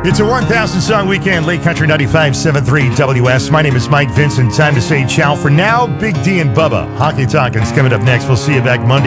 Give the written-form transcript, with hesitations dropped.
It's a 1,000 song weekend, Late Country 95.73 WS. My name is Mike Vincent. Time to say ciao for now. Big D and Bubba. Hockey Talking's coming up next. We'll see you back Monday.